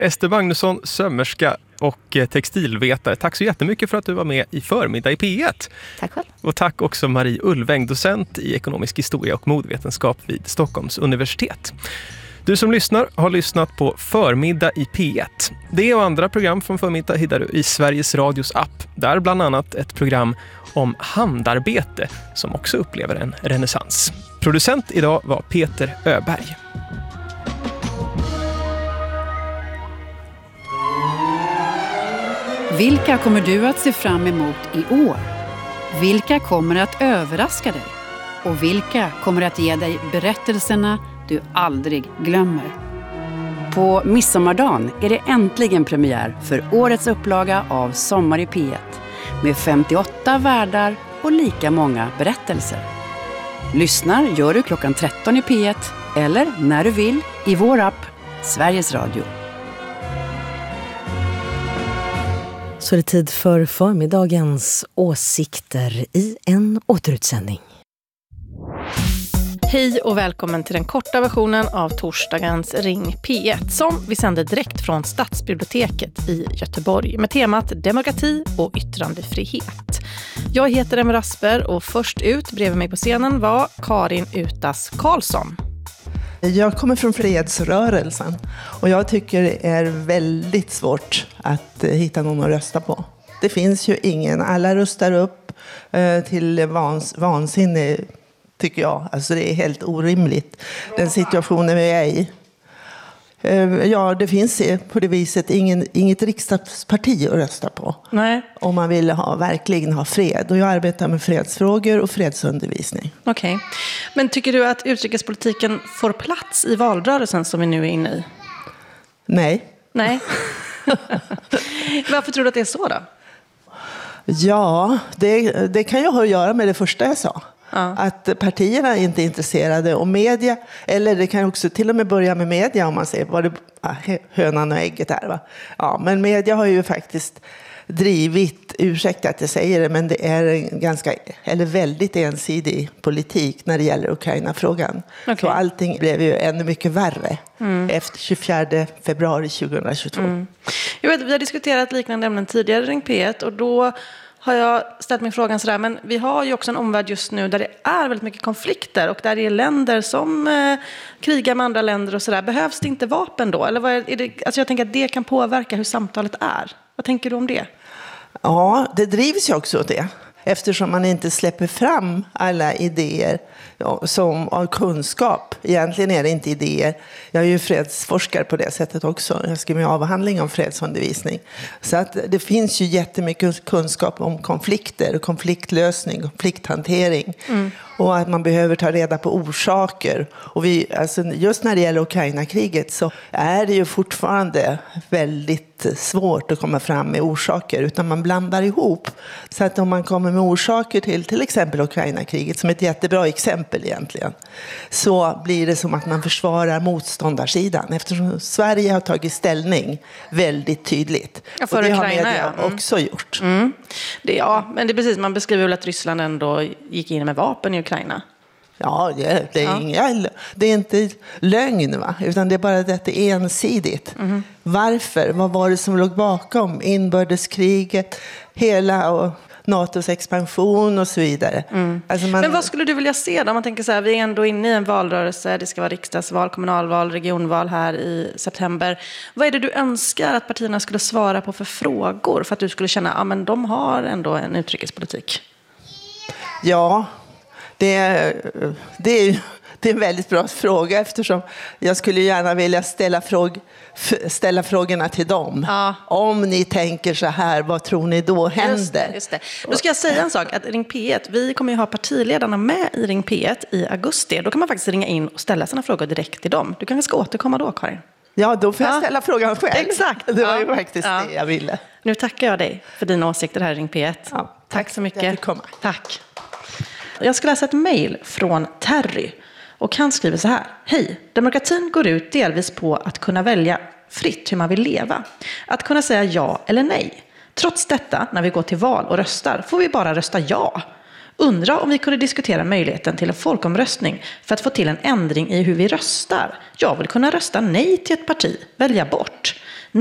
Ester Magnusson, sömmerska och textilvetare. Tack så jättemycket för att du var med i Förmiddag i P1. Tack själv. Och tack också Marie Ulväng, docent i ekonomisk historia och modvetenskap vid Stockholms universitet. Du som lyssnar har lyssnat på Förmiddag i P1. Det och andra program från Förmiddag hittar du i Sveriges Radios app. Där bland annat ett program om handarbete som också upplever en renässans. Producent idag var Peter Öberg. Vilka kommer du att se fram emot i år? Vilka kommer att överraska dig? Och vilka kommer att ge dig berättelserna du aldrig glömmer? På midsommardagen är det äntligen premiär för årets upplaga av Sommar i P1 med 58 värdar och lika många berättelser. Lyssnar gör du klockan 13 i P1 eller när du vill i vår app Sveriges Radio. Så är det tid för förmiddagens åsikter i en återutsändning. Hej och välkommen till den korta versionen av torsdagens Ring P1 som vi sänder direkt från Stadsbiblioteket i Göteborg med temat demokrati och yttrandefrihet. Jag heter Emma Rasper och först ut bredvid mig på scenen var Karin Utas Karlsson. Jag kommer från fredsrörelsen och jag tycker det är väldigt svårt att hitta någon att rösta på. Det finns ju ingen, alla röstar upp till vansinne tycker jag. Alltså det är helt orimligt den situationen vi är i. Ja, det finns på det viset inget riksdagsparti att rösta på. Nej. Om man vill verkligen ha fred. Och jag arbetar med fredsfrågor och fredsundervisning. Okej. Men tycker du att utrikespolitiken får plats i valrörelsen som vi nu är inne i? Nej. Nej. Varför tror du att det är så då? Ja, det kan ju ha att göra med det första jag sa. Ja. Att partierna är inte intresserade och media, eller det kan också till och med börja med media om man ser vad det hönan och ägget är. Va? Ja, men media har ju faktiskt drivit, ursäkta att jag säger det, men det är en väldigt ensidig politik när det gäller Ukraina-frågan. Okay. Så allting blev ju ännu mycket värre efter 24 februari 2022. Jag vet, vi har diskuterat liknande ämnen tidigare i Ring P1 och då har jag ställt mig frågan sådär, men vi har ju också en omvärld just nu där det är väldigt mycket konflikter och där det är länder som krigar med andra länder och sådär. Behövs det inte vapen då? Eller vad är det? Alltså jag tänker att det kan påverka hur samtalet är. Vad tänker du om det? Ja, det drivs ju också åt det. Eftersom man inte släpper fram alla idéer som av kunskap. Egentligen är det inte idéer. Jag är ju fredsforskare på det sättet också. Jag skriver en avhandling om fredsundervisning. Så att det finns ju jättemycket kunskap om konflikter, konfliktlösning, konflikthantering. Och att man behöver ta reda på orsaker. Och just när det gäller Ukraina-kriget så är det ju fortfarande väldigt svårt att komma fram med orsaker. Utan man blandar ihop. Så att om man kommer med orsaker till exempel Ukraina-kriget, som ett jättebra exempel egentligen, så blir det som att man försvarar motståndarsidan. Eftersom Sverige har tagit ställning väldigt tydligt. Ja, för och det Ukraina, har media också gjort. Men det är precis, man beskriver väl att Ryssland ändå gick in med vapen i Ukraina. Ja, det är inte lögn, va? Utan det är bara att det är ensidigt. Varför? Vad var det som låg bakom inbördeskriget, hela NATOs expansion och så vidare? Alltså Men vad skulle du vilja se då? Man tänker så här, vi är ändå inne i en valrörelse, det ska vara riksdagsval, kommunalval, regionval här i september. Vad är det du önskar att partierna skulle svara på för frågor för att du skulle känna att de har ändå en utrikespolitik? Ja, det är en väldigt bra fråga, eftersom jag skulle gärna vilja ställa frågorna till dem. Ja. Om ni tänker så här, vad tror ni då händer? Just det. Nu ska jag säga en sak, att Ring P1, vi kommer ju ha partiledarna med i Ring P1 i augusti. Då kan man faktiskt ringa in och ställa sina frågor direkt till dem. Du kanske ska återkomma då, Karin? Ja, då får jag ställa frågan själv. Exakt. Det var ju faktiskt det jag ville. Nu tackar jag dig för dina åsikter här i Ring P1. Ja, tack så mycket. Jag fick komma. Tack. Jag ska läsa ett mejl från Terry. Och han skriver så här. Hej, demokratin går ut delvis på att kunna välja fritt hur man vill leva. Att kunna säga ja eller nej. Trots detta, när vi går till val och röstar, får vi bara rösta ja. Undra om vi kunde diskutera möjligheten till en folkomröstning för att få till en ändring i hur vi röstar. Jag vill kunna rösta nej till ett parti, välja bort.